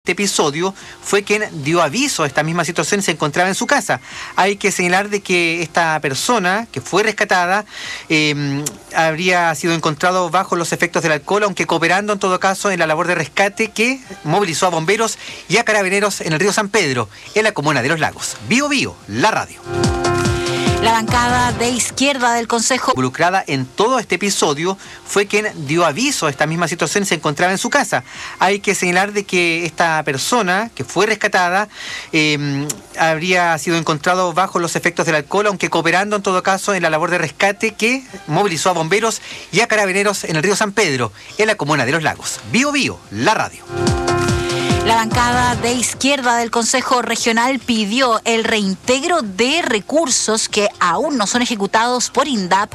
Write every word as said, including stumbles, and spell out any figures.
Este episodio fue quien dio aviso a esta misma situación y se encontraba en su casa. Hay que señalar de que esta persona que fue rescatada eh, habría sido encontrado bajo los efectos del alcohol, aunque cooperando en todo caso en la labor de rescate que movilizó a bomberos y a carabineros en el río San Pedro, en la comuna de Los Lagos. Bío Bío, la radio. La bancada de izquierda del Consejo involucrada en todo este episodio fue quien dio aviso a esta misma situación y se encontraba en su casa. Hay que señalar de que esta persona que fue rescatada eh, habría sido encontrado bajo los efectos del alcohol, aunque cooperando en todo caso en la labor de rescate que movilizó a bomberos y a carabineros en el río San Pedro, en la comuna de Los Lagos. Bío Bío, la radio. La bancada de izquierda del Consejo Regional pidió el reintegro de recursos que aún no son ejecutados por INDAP